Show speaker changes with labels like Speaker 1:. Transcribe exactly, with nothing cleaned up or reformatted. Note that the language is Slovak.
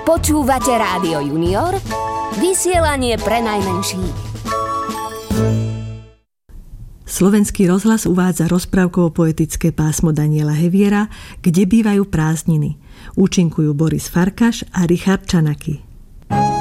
Speaker 1: Počúvate Rádio Junior, vysielanie pre najmenších.
Speaker 2: Slovenský rozhlas uvádza rozprávkovo-poetické pásmo Daniela Heviera Kde bývajú prázdniny. Účinkujú Boris Farkaš a Richard Čanaky.